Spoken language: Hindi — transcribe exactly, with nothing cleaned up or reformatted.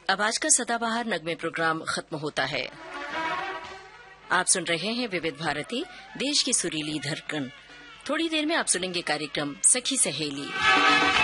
अब आज का सदाबहार नगमे प्रोग्राम खत्म होता है। आप सुन रहे हैं विविध भारती, देश की सुरीली धड़कन। थोड़ी देर में आप सुनेंगे कार्यक्रम सखी सहेली।